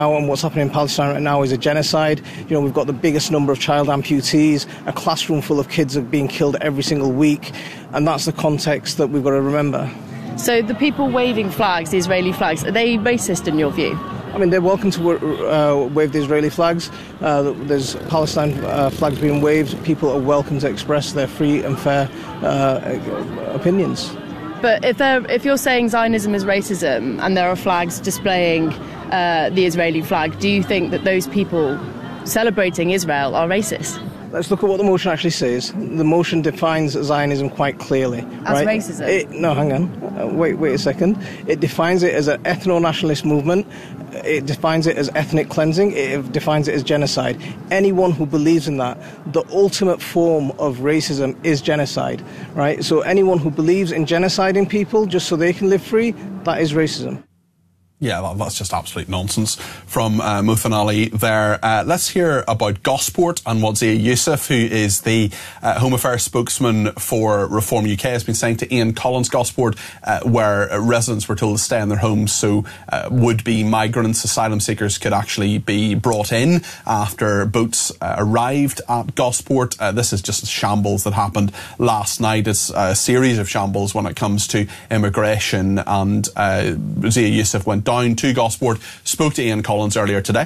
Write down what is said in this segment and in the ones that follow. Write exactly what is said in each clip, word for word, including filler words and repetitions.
And what's happening in Palestine right now is a genocide. You know, we've got the biggest number of child amputees, a classroom full of kids are being killed every single week, and that's the context that we've got to remember. So the people waving flags, the Israeli flags, are they racist in your view? I mean, they're welcome to uh, wave the Israeli flags. Uh, there's Palestine uh, flags being waved. People are welcome to express their free and fair uh, opinions. But if, if you're saying Zionism is racism and there are flags displaying uh, the Israeli flag, do you think that those people celebrating Israel are racist? Let's look at what the motion actually says. The motion defines Zionism quite clearly. As right? racism? It, no, hang on. Uh, wait, wait a second. It defines it as an ethno-nationalist movement. It defines it as ethnic cleansing. It defines it as genocide. Anyone who believes in that, the ultimate form of racism is genocide, right? So anyone who believes in genociding people just so they can live free, that is racism. Yeah, that's just absolute nonsense from uh, Muthan Ali there. Uh, let's hear about Gosport and what Zia Youssef, who is the uh, Home Affairs spokesman for Reform U K, has been saying to Ian Collins. Gosport, uh, where uh, residents were told to stay in their homes so uh, would-be migrants, asylum seekers could actually be brought in after boats uh, arrived at Gosport. Uh, this is just a shambles that happened last night. It's a series of shambles when it comes to immigration, and uh, Zia Youssef went down to Gosport, spoke to Ian Collins earlier today.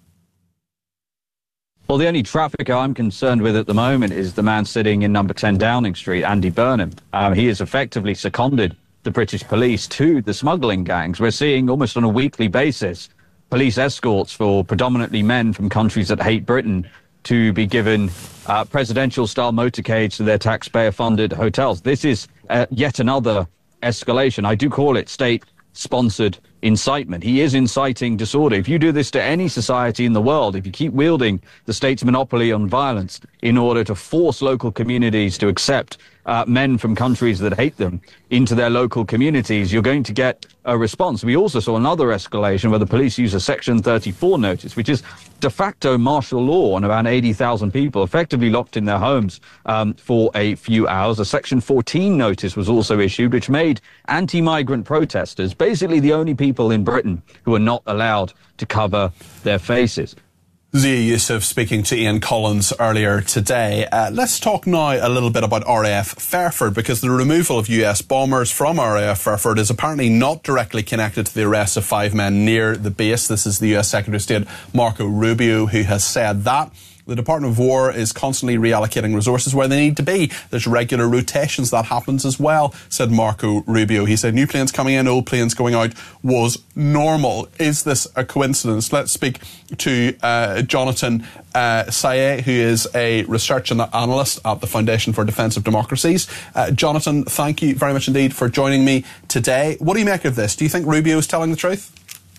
Well, the only trafficker I'm concerned with at the moment is the man sitting in number ten Downing Street, Andy Burnham. Um, he has effectively seconded the British police to the smuggling gangs. We're seeing almost on a weekly basis police escorts for predominantly men from countries that hate Britain to be given uh, presidential-style motorcades to their taxpayer-funded hotels. This is uh, yet another escalation. I do call it state-sponsored incitement. He is inciting disorder. If you do this to any society in the world, if you keep wielding the state's monopoly on violence in order to force local communities to accept uh, men from countries that hate them into their local communities, you're going to get a response. We also saw another escalation where the police use a Section thirty-four notice, which is de facto martial law on around eighty thousand people, effectively locked in their homes um, for a few hours. A Section fourteen notice was also issued, which made anti-migrant protesters basically the only people in Britain who are not allowed to cover their faces. Zia Youssef speaking to Ian Collins earlier today. Uh, let's talk now a little bit about R A F Fairford, because the removal of U S bombers from R A F Fairford is apparently not directly connected to the arrest of five men near the base. This is the U S Secretary of State Marco Rubio who has said that. The Department of War is constantly reallocating resources where they need to be. There's regular rotations that happens as well, said Marco Rubio. He said new planes coming in, old planes going out was normal. Is this a coincidence? Let's speak to uh, Jonathan uh, Saye, who is a research analyst at the Foundation for Defence of Democracies. Uh, Jonathan, thank you very much indeed for joining me today. What do you make of this? Do you think Rubio is telling the truth?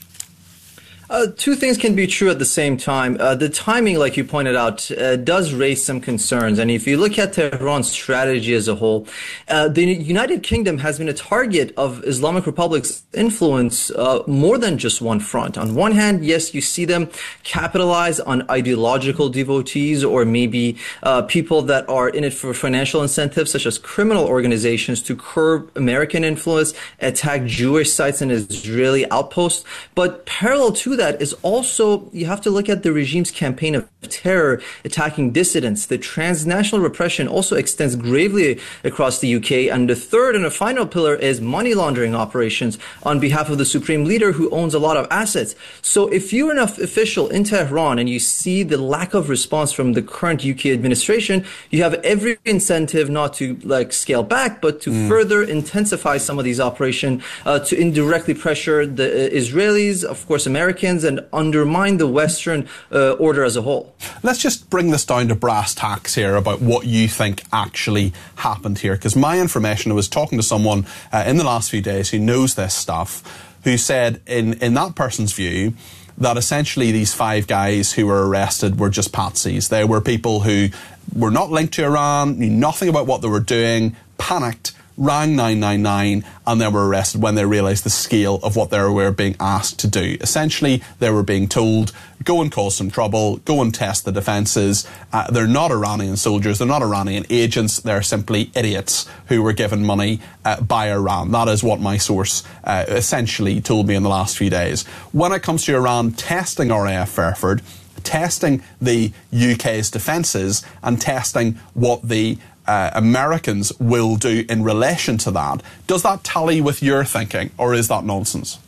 Uh, two things can be true at the same time. Uh, the timing, like you pointed out, uh, does raise some concerns. And if you look at Tehran's strategy as a whole, uh, the United Kingdom has been a target of Islamic Republic's influence uh, more than just one front. On one hand, yes, you see them capitalize on ideological devotees or maybe uh, people that are in it for financial incentives, such as criminal organizations, to curb American influence, attack Jewish sites and Israeli outposts. But parallel to that is also, you have to look at the regime's campaign of terror attacking dissidents. The transnational repression also extends gravely across the U K. And the third and the final pillar is money laundering operations on behalf of the supreme leader, who owns a lot of assets. So if you're an official in Tehran and you see the lack of response from the current U K administration, you have every incentive not to like scale back, but to mm. further intensify some of these operations uh, to indirectly pressure the uh, Israelis, of course, Americans, and undermine the Western uh, order as a whole. Let's just bring this down to brass tacks here about what you think actually happened here, because my information, I was talking to someone uh, in the last few days who knows this stuff, who said in, in that person's view that essentially these five guys who were arrested were just patsies. They were people who were not linked to Iran, knew nothing about what they were doing, panicked, rang nine nine nine, and then were arrested when they realised the scale of what they were being asked to do. Essentially, they were being told, go and cause some trouble, go and test the defences. Uh, they're not Iranian soldiers, they're not Iranian agents, they're simply idiots who were given money uh, by Iran. That is what my source uh, essentially told me in the last few days. When it comes to Iran testing R A F Fairford, testing the U K's defences and testing what the uh, Americans will do in relation to that, does that tally with your thinking, or is that nonsense?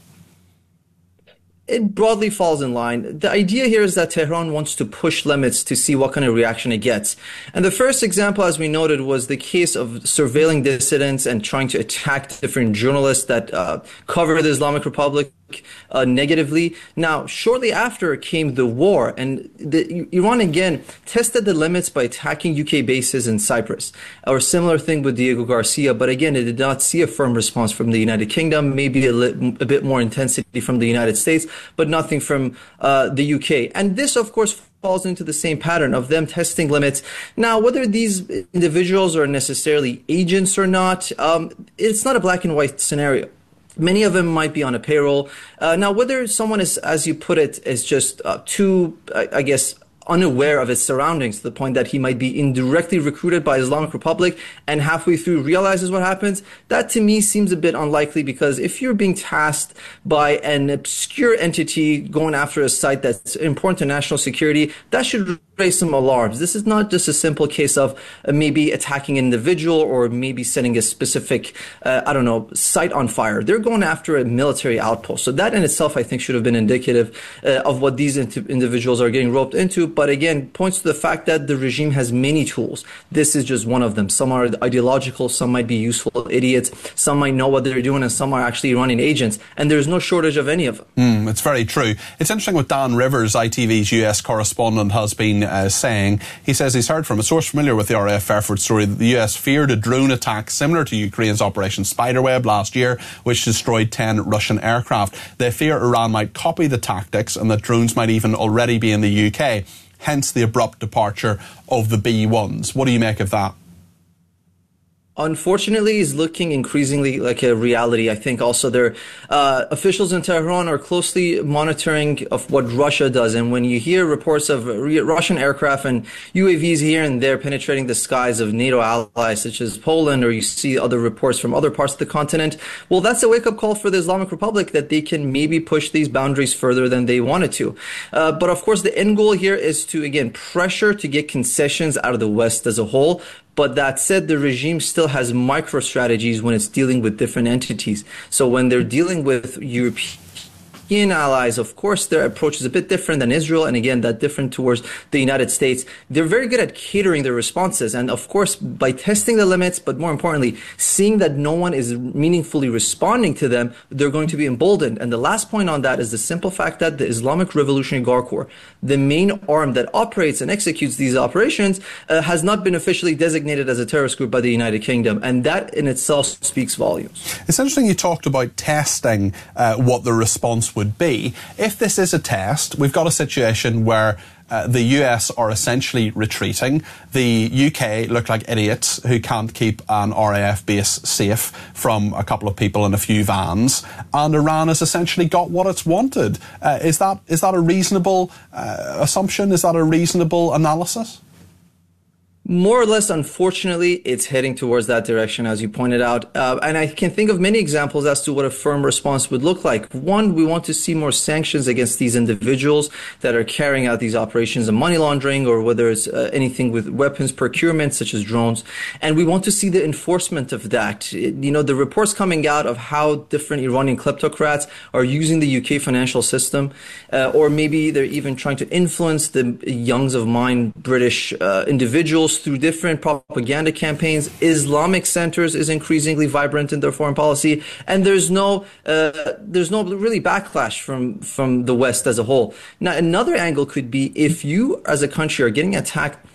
It broadly falls in line. The idea here is that Tehran wants to push limits to see what kind of reaction it gets. And the first example, as we noted, was the case of surveilling dissidents and trying to attack different journalists that uh, cover the Islamic Republic Uh, negatively. Now, shortly after came the war, and the, Iran again tested the limits by attacking U K bases in Cyprus. Or a similar thing with Diego Garcia, but again, it did not see a firm response from the United Kingdom, maybe a, li- a bit more intensity from the United States, but nothing from uh, the U K. And this, of course, falls into the same pattern of them testing limits. Now, whether these individuals are necessarily agents or not, um, it's not a black and white scenario. Many of them might be on a payroll. Uh, now, whether someone is, as you put it, is just uh, too, I, I guess, unaware of his surroundings to the point that he might be indirectly recruited by Islamic Republic and halfway through realizes what happens, that to me seems a bit unlikely, because if you're being tasked by an obscure entity going after a site that's important to national security, that should raise some alarms. This is not just a simple case of uh, maybe attacking an individual or maybe setting a specific, uh, I don't know, site on fire. They're going after a military outpost. So that in itself, I think, should have been indicative uh, of what these int- individuals are getting roped into. But again, points to the fact that the regime has many tools. This is just one of them. Some are ideological, some might be useful idiots, some might know what they're doing, and some are actually running agents. And there's no shortage of any of them. Mm, it's very true. It's interesting what Dan Rivers, I T V's U S correspondent, has been uh, saying. He says he's heard from a source familiar with the R A F Fairford story that the U S feared a drone attack similar to Ukraine's Operation Spiderweb last year, which destroyed ten Russian aircraft. They fear Iran might copy the tactics and that drones might even already be in the U K. Hence the abrupt departure of the B ones. What do you make of that? Unfortunately, is looking increasingly like a reality. I think also their uh, officials in Tehran are closely monitoring of what Russia does. And when you hear reports of re- Russian aircraft and U A Vs here and there penetrating the skies of NATO allies such as Poland, or you see other reports from other parts of the continent, well, that's a wake-up call for the Islamic Republic that they can maybe push these boundaries further than they wanted to. Uh, but of course, the end goal here is to, again, pressure to get concessions out of the West as a whole. But that said, the regime still has micro strategies when it's dealing with different entities. So when they're dealing with European allies, of course, their approach is a bit different than Israel, and again, that different towards the United States. They're very good at catering their responses, and of course, by testing the limits, but more importantly, seeing that no one is meaningfully responding to them, they're going to be emboldened. And the last point on that is the simple fact that the Islamic Revolutionary Guard Corps, the main arm that operates and executes these operations, uh, has not been officially designated as a terrorist group by the United Kingdom, and that in itself speaks volumes. It's interesting you talked about testing uh, what the response would be. If this is a test, we've got a situation where uh, the U S are essentially retreating. The U K look like idiots who can't keep an R A F base safe from a couple of people in a few vans, and Iran has essentially got what it's wanted. Uh, is that is that a reasonable uh, assumption? Is that a reasonable analysis? More or less, unfortunately, it's heading towards that direction, as you pointed out. Uh, and I can think of many examples as to what a firm response would look like. One, we want to see more sanctions against these individuals that are carrying out these operations of money laundering, or whether it's uh, anything with weapons procurement, such as drones. And we want to see the enforcement of that. It, you know, the reports coming out of how different Iranian kleptocrats are using the U K financial system, uh, or maybe they're even trying to influence the youngs of mine British uh, individuals through different propaganda campaigns. Islamic centers is increasingly vibrant in their foreign policy, and there's no uh, there's no really backlash from from the West as a whole. Now, another angle could be if you as a country are getting attacked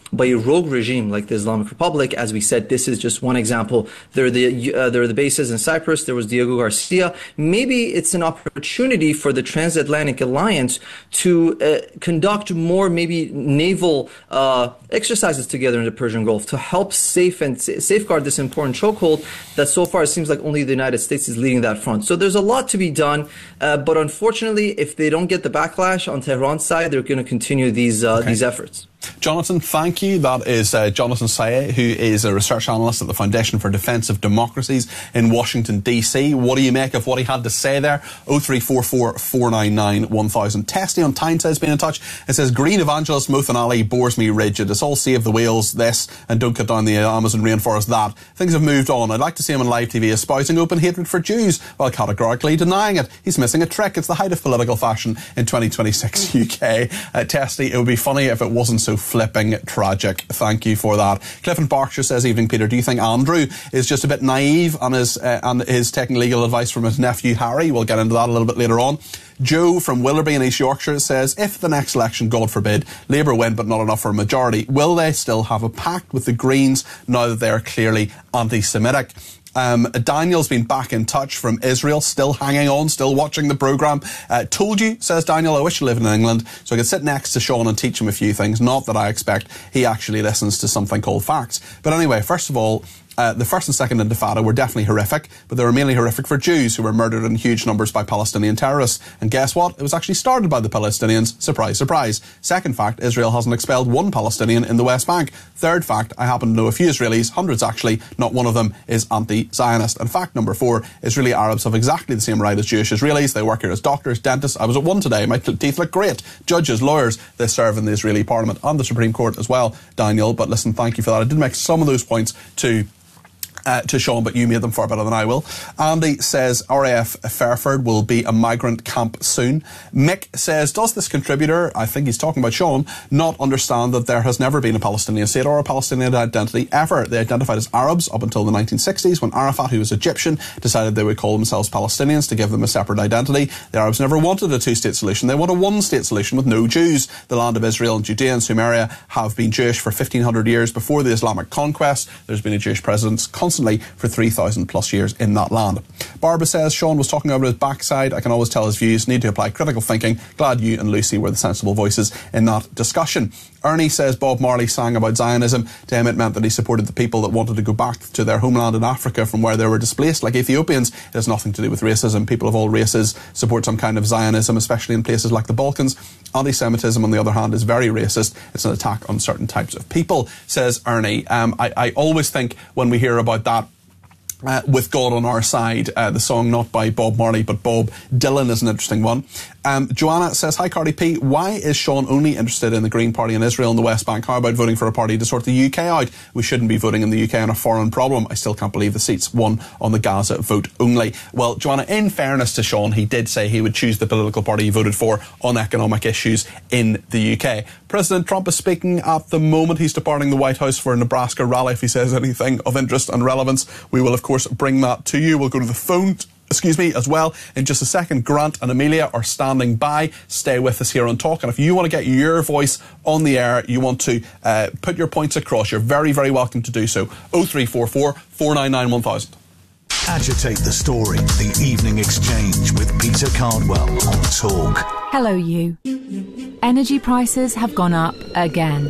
by a rogue regime like the Islamic Republic. As we said, this is just one example. There are the uh, there are the bases in Cyprus. There was Diego Garcia. Maybe it's an opportunity for the Transatlantic Alliance to uh, conduct more maybe naval uh, exercises together in the Persian Gulf to help safe and safeguard this important chokehold that so far it seems like only the United States is leading that front. So there's a lot to be done, uh, but unfortunately, if they don't get the backlash on Tehran's side, they're going to continue these uh, okay. these efforts. Jonathan, thank you. That is uh, Jonathan Sayeh, who is a research analyst at the Foundation for Defence of Democracies in Washington, D C. What do you make of what he had to say there? oh three four four, four nine nine, one thousand. Testy on Tyneside has been in touch. It says, Green Evangelist Mothan Ali bores me rigid. It's all save the whales, this, and don't cut down the Amazon rainforest, that. Things have moved on. I'd like to see him on live T V espousing open hatred for Jews while categorically denying it. He's missing a trick. It's the height of political fashion in twenty twenty-six U K. Uh, Testy, it would be funny if it wasn't so flipping tragic. Thank you for that. Cliff in Berkshire says, evening Peter, do you think Andrew is just a bit naive on his, uh, and is taking legal advice from his nephew Harry? We'll get into that a little bit later on. Joe from Willerby in East Yorkshire says, if the next election, God forbid, Labour win but not enough for a majority, will they still have a pact with the Greens now that they are clearly anti-Semitic? Um, Daniel's been back in touch from Israel, still hanging on, still watching the programme. Uh, told you, says Daniel, I wish you lived in England so I could sit next to Sean and teach him a few things. Not that I expect he actually listens to something called facts. But anyway, first of all, Uh, the first and second Intifada were definitely horrific, but they were mainly horrific for Jews who were murdered in huge numbers by Palestinian terrorists. And guess what? It was actually started by the Palestinians. Surprise, surprise. Second fact, Israel hasn't expelled one Palestinian in the West Bank. Third fact, I happen to know a few Israelis, hundreds actually, not one of them is anti-Zionist. And fact number four, Israeli Arabs have exactly the same right as Jewish Israelis. They work here as doctors, dentists. I was at one today. My teeth look great. Judges, lawyers, they serve in the Israeli Parliament and the Supreme Court as well, Daniel. But listen, thank you for that. I did make some of those points to Uh, to Sean, but you made them far better than I will. Andy says R A F Fairford will be a migrant camp soon. Mick says, does this contributor, I think he's talking about Sean, not understand that there has never been a Palestinian state or a Palestinian identity ever? They identified as Arabs up until the nineteen sixties when Arafat, who was Egyptian, decided they would call themselves Palestinians to give them a separate identity. The Arabs never wanted a two-state solution. They want a one-state solution with no Jews. The land of Israel and Judea and Sumeria have been Jewish for fifteen hundred years before the Islamic conquest. There's been a Jewish presence constantly for three thousand plus years in that land. Barbara says, Sean was talking over his backside. I can always tell his views need to apply critical thinking. Glad you and Lucy were the sensible voices in that discussion. Ernie says Bob Marley sang about Zionism. To him it meant that he supported the people that wanted to go back to their homeland in Africa from where they were displaced, like Ethiopians. It has nothing to do with racism. People of all races support some kind of Zionism, especially in places like the Balkans. Anti-Semitism, on the other hand, is very racist. It's an attack on certain types of people, says Ernie. Um, I, I always think when we hear about that, Uh, with God on Our Side, uh, the song not by Bob Marley but Bob Dylan is an interesting one. Um, Joanna says, hi Cardi P, why is Sean only interested in the Green Party in Israel and the West Bank? How about voting for a party to sort the U K out? We shouldn't be voting in the U K on a foreign problem. I still can't believe the seats won on the Gaza vote only. Well, Joanna, in fairness to Sean, he did say he would choose the political party he voted for on economic issues in the U K. President Trump is speaking at the moment. He's departing the White House for a Nebraska rally. If he says anything of interest and relevance, we will of course bring that to you. We'll go to the phone, excuse me, as well in just a second. Grant and Amelia are standing by. Stay with us here on Talk, and if you want to get your voice on the air, you want to uh, put your points across, you're very, very welcome to do so. oh three four four, four nine nine, one thousand. Agitate the story. The Evening Exchange with Peter Cardwell on Talk. Hello, you. Energy prices have gone up again.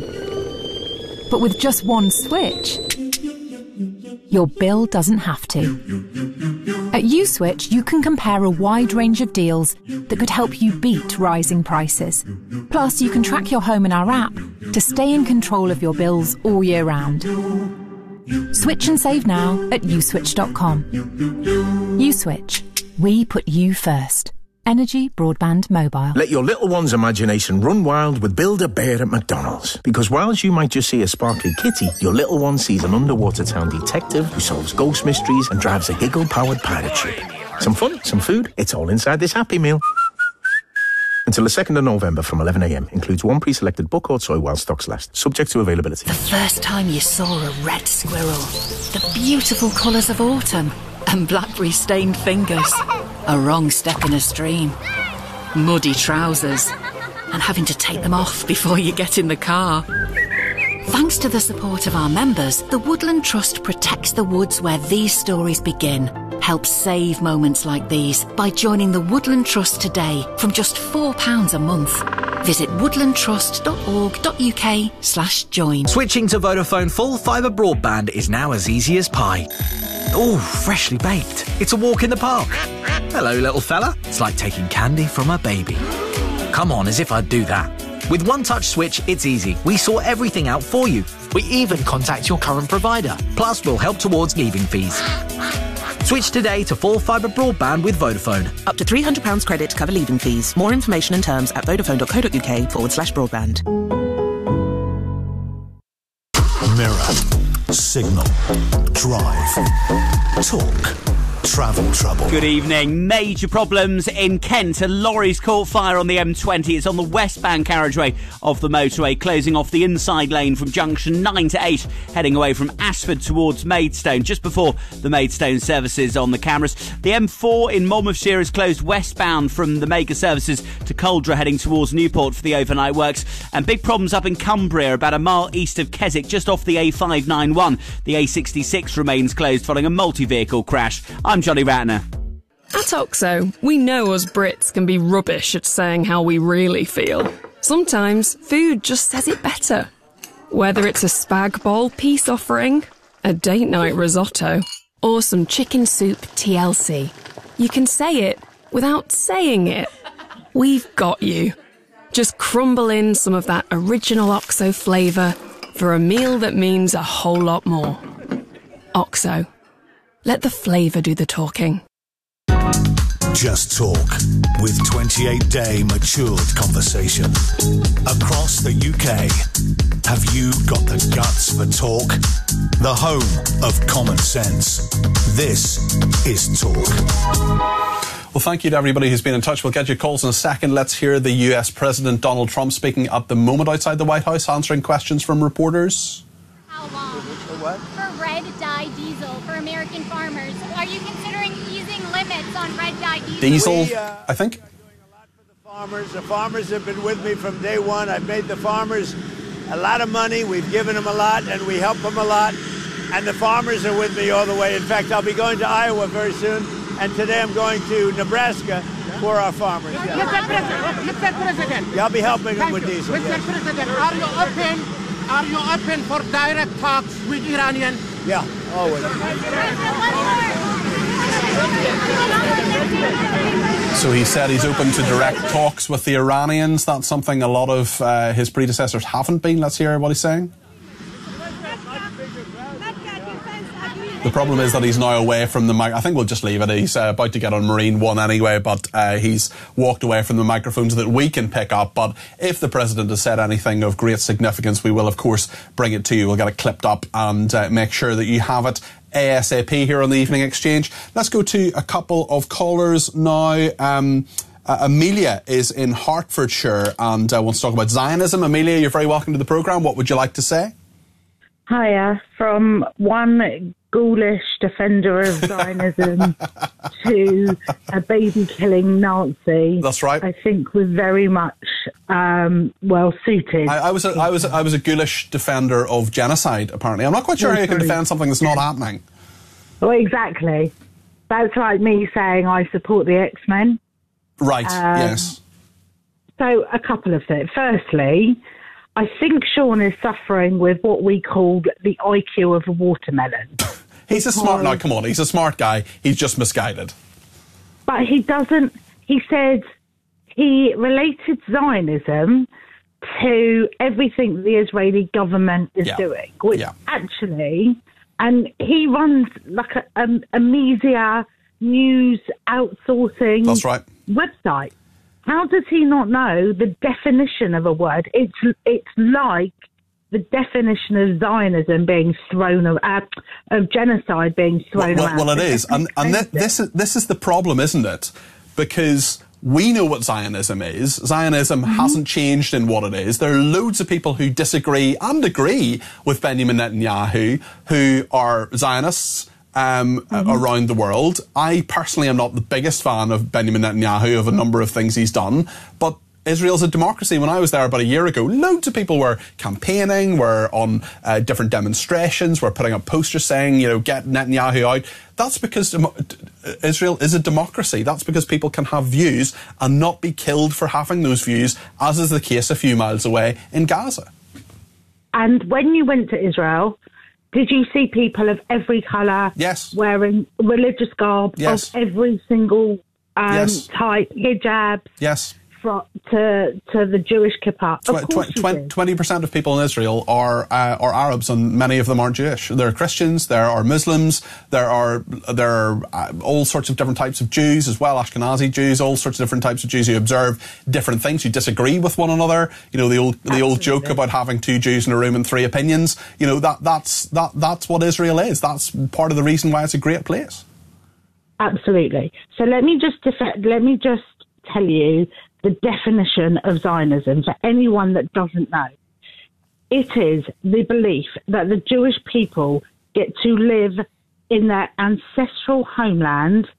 But with just one switch, your bill doesn't have to. At USwitch, you can compare a wide range of deals that could help you beat rising prices. Plus, you can track your home in our app to stay in control of your bills all year round. Switch and save now at uswitch dot com. USwitch. We put you first. Energy, broadband, mobile. Let your little one's imagination run wild with Build-A-Bear at McDonald's. Because whilst you might just see a sparkly kitty, your little one sees an underwater town detective who solves ghost mysteries and drives a giggle-powered pirate ship. Some fun, some food, it's all inside this Happy Meal. Until the second of November from eleven a m. Includes one pre-selected book or toy while stocks last. Subject to availability. The first time you saw a red squirrel. The beautiful colours of autumn. And blackberry-stained fingers. A wrong step in a stream. Muddy trousers. And having to take them off before you get in the car. Thanks to the support of our members, the Woodland Trust protects the woods where these stories begin. Help save moments like these by joining the Woodland Trust today from just four pounds a month. Visit woodlandtrust.org.uk slash join. Switching to Vodafone full fibre broadband is now as easy as pie. Ooh, freshly baked. It's a walk in the park. Hello, little fella. It's like taking candy from a baby. Come on, as if I'd do that. With One Touch Switch, it's easy. We sort everything out for you. We even contact your current provider. Plus, we'll help towards leaving fees. Switch today to full fibre broadband with Vodafone. Up to three hundred pounds credit to cover leaving fees. More information and terms at vodafone.co.uk forward slash broadband. Mirror, Signal, Drive, Talk, Travel Trouble. Good evening. Major problems in Kent. A lorry's caught fire on the M twenty. It's on the westbound carriageway of the motorway, closing off the inside lane from junction nine to eight, heading away from Ashford towards Maidstone, just before the Maidstone services on the cameras. The M four in Monmouthshire is closed westbound from the Mega services to Coldra, heading towards Newport for the overnight works. And big problems up in Cumbria, about a mile east of Keswick, just off the A five ninety-one. The A sixty-six remains closed following a multi-vehicle crash. I'm Johnny Ratner. At OXO, we know us Brits can be rubbish at saying how we really feel. Sometimes food just says it better. Whether it's a spag bol peace offering, a date night risotto, or some chicken soup T L C, you can say it without saying it. We've got you. Just crumble in some of that original OXO flavour for a meal that means a whole lot more. OXO. Let the flavour do the talking. Just Talk, with twenty-eight day matured conversation. Across the U K, have you got the guts for talk? The home of common sense. This is Talk. Well, thank you to everybody who's been in touch. We'll get your calls in a second. Let's hear the U S President Donald Trump speaking at the moment outside the White House, answering questions from reporters. How long? For what? For red dye diesel for American farmers. Are you considering easing limits on red dye diesel? Diesel, we, uh, I think. Are doing a lot for the farmers. The farmers have been with me from day one. I've made the farmers a lot of money. We've given them a lot, and we help them a lot. And the farmers are with me all the way. In fact, I'll be going to Iowa very soon, and today I'm going to Nebraska for our farmers. Yeah. Mister President, Mister President. Yeah, I'll be helping them Thank with you. diesel. Mister Yes. President, are you open? Are you open for direct talks with Iranian? Yeah, always. So he said he's open to direct talks with the Iranians. That's something a lot of uh, his predecessors haven't been. Let's hear what he's saying. The problem is that he's now away from the mic. I think we'll just leave it. He's uh, about to get on Marine One anyway, but uh, he's walked away from the microphone so that we can pick up. But if the President has said anything of great significance, we will, of course, bring it to you. We'll get it clipped up and uh, make sure that you have it ASAP here on the Evening Exchange. Let's go to a couple of callers now. Um, uh, Amelia is in Hertfordshire and uh, wants to talk about Zionism. Amelia, you're very welcome to the programme. What would you like to say? Hiya. From one ghoulish defender of Zionism to a baby-killing Nazi. That's right. I think we're very much um, well suited. I, I was a, I was a, I was a ghoulish defender of genocide. Apparently, I'm not quite sure Oh, how you can sorry. defend something that's not happening. Well, exactly. That's like me saying I support the X-Men. Right. Um, yes. So a couple of things. Firstly, I think Sean is suffering with what we called the I Q of a watermelon. He's a smart... No, come on. He's a smart guy. He's just misguided. But he doesn't... He said he related Zionism to everything the Israeli government is Yeah. doing, which Yeah. actually... And he runs like a, a, a media news outsourcing That's right. website. How does he not know the definition of a word? It's it's like the definition of Zionism being thrown, uh, of genocide being thrown Well, around. well, well it is. And, and th- this, is, this is the problem, isn't it? Because we know what Zionism is. Zionism mm-hmm. hasn't changed in what it is. There are loads of people who disagree and agree with Benjamin Netanyahu who are Zionists um, mm-hmm. around the world. I personally am not the biggest fan of Benjamin Netanyahu, of a number of things he's done. But Israel's a democracy. When I was there about a year ago, loads of people were campaigning, were on uh, different demonstrations, were putting up posters saying, you know, get Netanyahu out. That's because Israel is a democracy. That's because people can have views and not be killed for having those views, as is the case a few miles away in Gaza. And when you went to Israel, did you see people of every colour yes. wearing religious garb yes. of every single um, yes. type, hijabs? Yes. To, to the Jewish kippah. Of course you do. twenty percent of people in Israel are uh, are Arabs, and many of them aren't Jewish. There are Christians, there are Muslims, there are there are uh, all sorts of different types of Jews as well, Ashkenazi Jews, all sorts of different types of Jews who observe different things, who disagree with one another. You know, the old the Absolutely. old joke about having two Jews in a room and three opinions. You know, that that's that that's what Israel is. That's part of the reason why it's a great place. Absolutely. So let me just let me just tell you the definition of Zionism for anyone that doesn't know. It is the belief that the Jewish people get to live in their ancestral homeland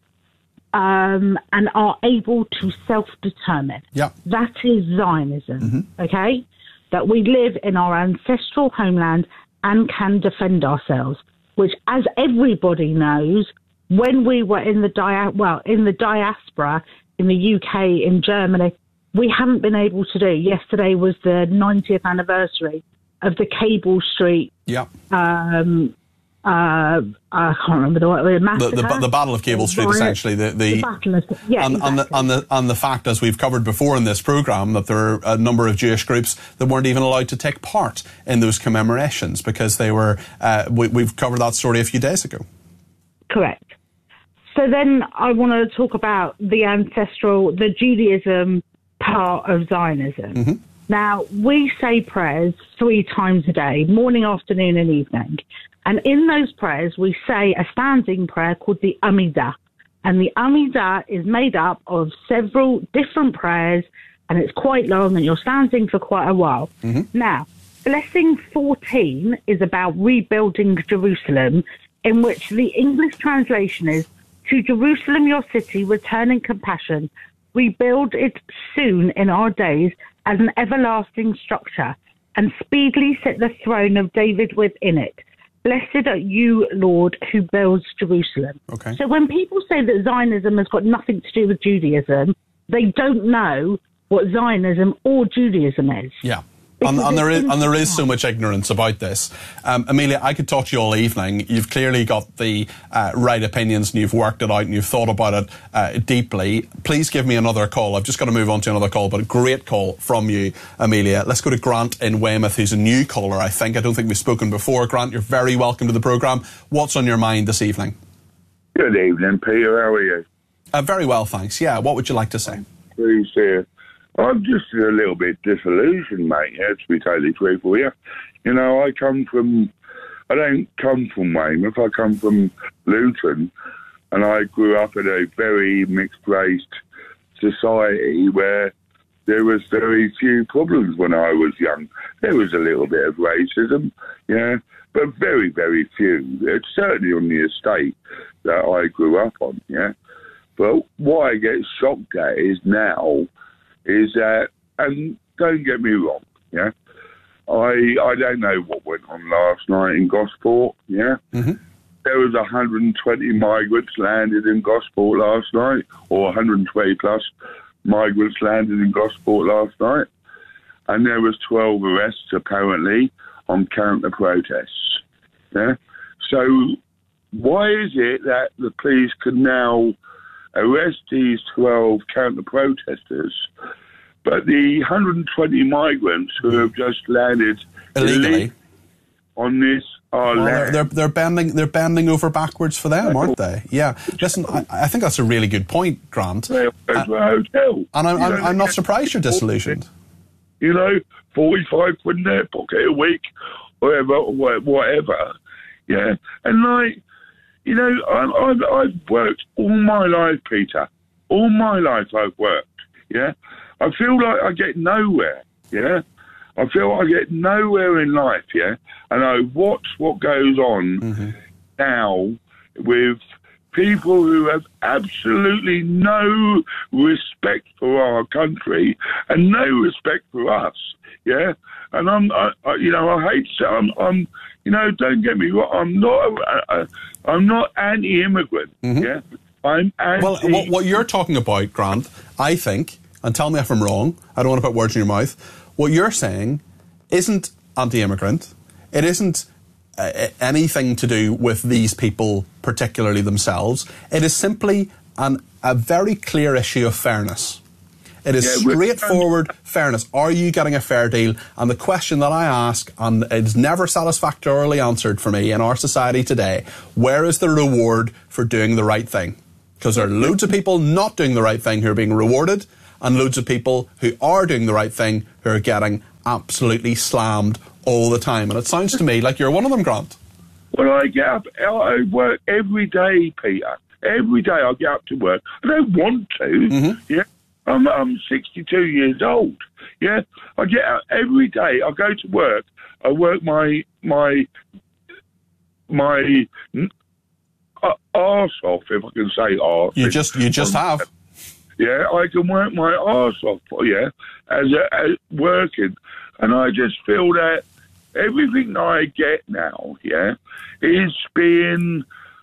um, and are able to self-determine. Yeah. That is Zionism, mm-hmm. okay? That we live in our ancestral homeland and can defend ourselves, which, as everybody knows, when we were in the dia- well, in the diaspora, in the U K, in Germany, we haven't been able to do. Yesterday was the ninetieth anniversary of the Cable Street. Yeah. Um, uh, I can't remember the word. The, the, the Battle of Cable Street, essentially. The, the, the Battle of, yeah, and, exactly. and, the, and, the, and the fact, as we've covered before in this programme, that there are a number of Jewish groups that weren't even allowed to take part in those commemorations because they were. Uh, we, we've covered that story a few days ago. Correct. So then I want to talk about the ancestral, the Judaism part of Zionism. Mm-hmm. Now, we say prayers three times a day, morning, afternoon and evening. And in those prayers, we say a standing prayer called the Amidah. And the Amidah is made up of several different prayers, and it's quite long, and you're standing for quite a while. Mm-hmm. Now, Blessing fourteen is about rebuilding Jerusalem, in which the English translation is, "To Jerusalem, your city, return in compassion. Rebuild it soon in our days as an everlasting structure, and speedily set the throne of David within it. Blessed are you, Lord, who builds Jerusalem." Okay. So when people say that Zionism has got nothing to do with Judaism, they don't know what Zionism or Judaism is. Yeah. And, and there is and there is so much ignorance about this. Um, Amelia, I could talk to you all evening. You've clearly got the uh, right opinions, and you've worked it out, and you've thought about it uh, deeply. Please give me another call. I've just got to move on to another call, but a great call from you, Amelia. Let's go to Grant in Weymouth, who's a new caller, I think. I don't think we've spoken before. Grant, you're very welcome to the programme. What's on your mind this evening? Good evening, Peter. How are you? Uh, very well, thanks. Yeah, what would you like to say? Please, uh, I'm just a little bit disillusioned, mate, yeah, to be totally truthful here. You know, I come from, I don't come from Weymouth, I come from Luton, and I grew up in a very mixed-raced society where there was very few problems when I was young. There was a little bit of racism, yeah, but very, very few. It's certainly on the estate that I grew up on, yeah. But what I get shocked at is now is that, and don't get me wrong, yeah, I I don't know what went on last night in Gosport, yeah. Mm-hmm. There was one hundred twenty migrants landed in Gosport last night, or one hundred twenty plus migrants landed in Gosport last night, and there was twelve arrests apparently on counter-protests, yeah. So why is it that the police can now arrest these twelve counter-protesters, but the one hundred twenty migrants who have just landed illegally on this are well, they're, they're they're bending they're bending over backwards for them, aren't they? Yeah. Listen, I, I think that's a really good point, Grant. They're uh, to a hotel, and I'm, I'm, know, I'm not surprised you're disillusioned. You know, forty-five quid in their pocket a week, whatever, whatever. Yeah, and like. You know, I, I've, I've worked all my life, Peter. All my life I've worked, yeah? I feel like I get nowhere, yeah? I feel I get nowhere in life, yeah? And I watch what goes on mm-hmm. now with people who have absolutely no respect for our country and no respect for us. Yeah, and I'm, I, I, you know, I hate to say, I'm, I'm, you know, don't get me wrong, I'm not, uh, I'm not anti-immigrant. Mm-hmm. Yeah, I'm anti. Well, what, what you're talking about, Grant, I think, and tell me if I'm wrong, I don't want to put words in your mouth, what you're saying isn't anti-immigrant, it isn't uh, anything to do with these people particularly themselves, it is simply an, a very clear issue of fairness. It is yeah, straightforward fairness. Are you getting a fair deal? And the question that I ask, and it's never satisfactorily answered for me in our society today, where is the reward for doing the right thing? Because there are loads of people not doing the right thing who are being rewarded, and loads of people who are doing the right thing who are getting absolutely slammed all the time. And it sounds to me like you're one of them, Grant. Well, I get up, I work every day, Peter. Every day I get up to work. I don't want to, mm-hmm. yeah. I'm, I'm sixty-two years old. Yeah, I get out every day. I go to work. I work my my my uh, arse off, if I can say arse. You just you just have. Yeah, I can work my arse off. Yeah, as, a, as working, and I just feel that everything I get now, yeah, is being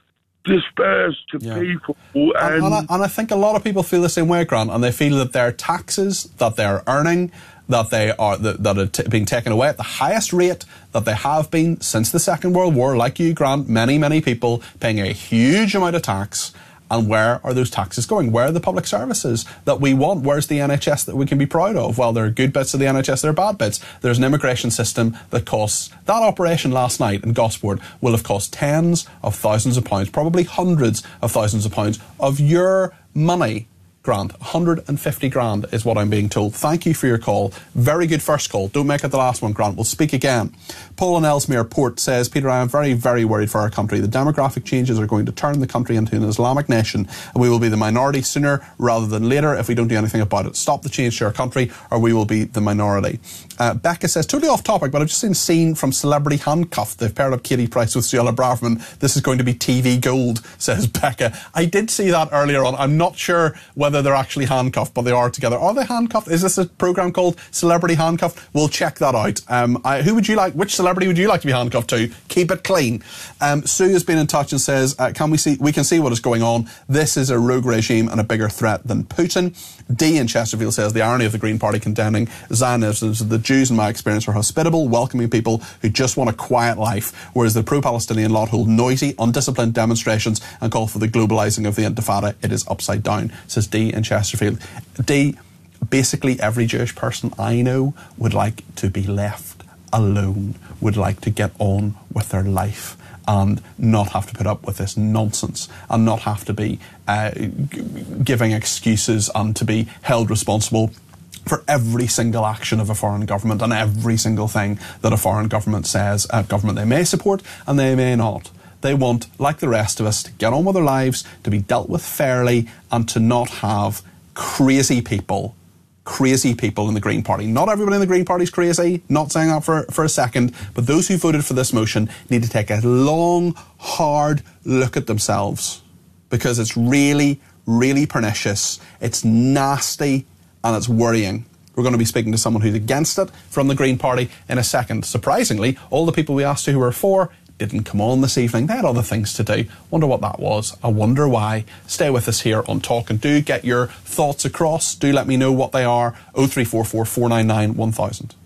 dispersed to yeah. people. And, And, and, I, and I think a lot of people feel the same way, Grant, and they feel that their taxes that they're earning, that they are that, that are t- being taken away at the highest rate that they have been since the Second World War, like you, Grant, many, many people paying a huge amount of tax. And where are those taxes going? Where are the public services that we want? Where's the N H S that we can be proud of? Well, there are good bits of the N H S, there are bad bits. There's an immigration system that costs, that operation last night in Gosport will have cost tens of thousands of pounds, probably hundreds of thousands of pounds of your money. Grant, one hundred fifty grand is what I'm being told. Thank you for your call. Very good first call. Don't make it the last one, Grant. We'll speak again. Paul in Ellesmere Port says, Peter, I am very, very worried for our country. The demographic changes are going to turn the country into an Islamic nation, and we will be the minority sooner rather than later if we don't do anything about it. Stop the change to our country, or we will be the minority. Uh, Becca says, totally off topic, but I've just seen a scene from Celebrity Handcuffed. They've paired up Katie Price with Suella Braverman. This is going to be T V gold, says Becca. I did see that earlier on. I'm not sure whether they're actually handcuffed, but they are together. Are they handcuffed? Is this a programme called Celebrity Handcuffed? We'll check that out. Um, I, who would you like? Which celebrity would you like to be handcuffed to? Keep it clean. Um, Sue has been in touch and says, uh, "Can we see? We can see what is going on. This is a rogue regime and a bigger threat than Putin." Dee in Chesterfield says, "The irony of the Green Party condemning Zionism is the Jews, in my experience, are hospitable, welcoming people who just want a quiet life, whereas the pro-Palestinian lot hold noisy, undisciplined demonstrations and call for the globalising of the Intifada. It is upside down," says Dee in Chesterfield. Dee, basically every Jewish person I know would like to be left alone, would like to get on with their life and not have to put up with this nonsense and not have to be uh, g- giving excuses and to be held responsible for every single action of a foreign government and every single thing that a foreign government says, a government they may support and they may not. They want, like the rest of us, to get on with their lives, to be dealt with fairly, and to not have crazy people, crazy people in the Green Party. Not everybody in the Green Party is crazy, not saying that for, for a second, but those who voted for this motion need to take a long, hard look at themselves, because it's really, really pernicious, it's nasty, and it's worrying. We're going to be speaking to someone who's against it from the Green Party in a second. Surprisingly, all the people we asked who were for didn't come on this evening. They had other things to do. Wonder what that was. I wonder why. Stay with us here on Talk, and do get your thoughts across. Do let me know what they are. oh three four four, four nine nine, one thousand.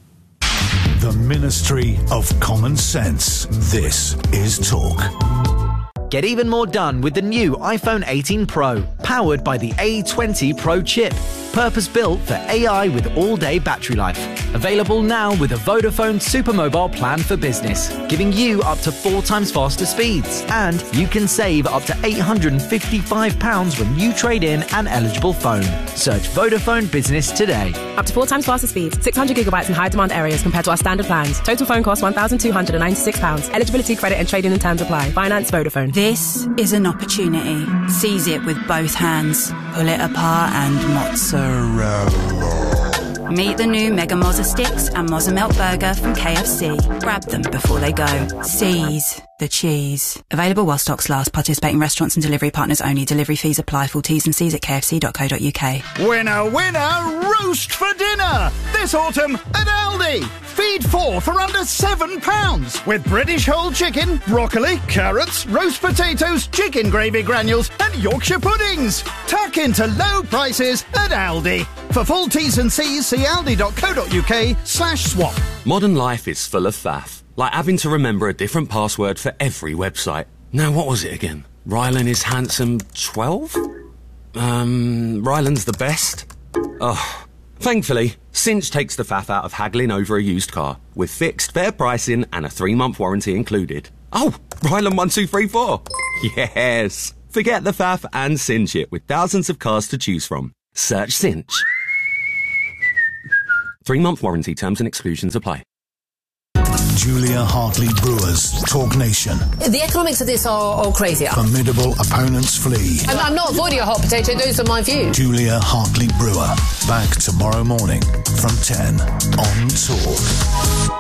The Ministry of Common Sense. This is Talk. Get even more done with the new iPhone eighteen Pro, powered by the A twenty Pro chip. Purpose-built for A I with all-day battery life. Available now with a Vodafone Supermobile plan for business, giving you up to four times faster speeds. And you can save up to eight hundred fifty-five pounds when you trade in an eligible phone. Search Vodafone Business today. Up to four times faster speeds, six hundred gigabytes in high-demand areas compared to our standard plans. Total phone cost one thousand two hundred ninety-six pounds. Eligibility, credit and trading and terms apply. Finance Vodafone. This is an opportunity. Seize it with both hands. Pull it apart and mozzarella. Meet the new Mega Mozza Sticks and Mozza Melt Burger from K F C. Grab them before they go. Seize the cheese. Available while stocks last. Participating restaurants and delivery partners only. Delivery fees apply. Full T's and C's at k f c dot co dot u k. Winner, winner, roast for dinner! This autumn at Aldi. Feed four for under seven pounds with British whole chicken, broccoli, carrots, roast potatoes, chicken gravy granules and Yorkshire puddings. Tuck into low prices at Aldi. For full T's and C's, see aldi dot co dot u k slash swap. Modern life is full of faff, like having to remember a different password for every website. Now, what was it again? Rylan is handsome twelve? Um, Rylan's the best? Oh, thankfully, Cinch takes the faff out of haggling over a used car, with fixed fair pricing and a three-month warranty included. Oh, Rylan one two three four. Yes! Forget the faff and cinch it with thousands of cars to choose from. Search Cinch. Three-month warranty terms and exclusions apply. Julia Hartley Brewers, Talk Nation. The economics of this are, are crazy. Formidable opponents flee. I'm, I'm not avoiding a hot potato, those are my views. Julia Hartley Brewer, back tomorrow morning from ten on Talk.